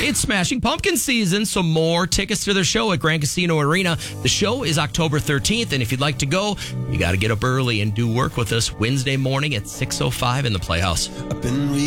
It's Smashing Pumpkin season, so more tickets to their show at Grand Casino Arena. The show is October 13th, and if you'd like to go, you got to get up early and do work with us Wednesday morning at 6:05 in the Playhouse.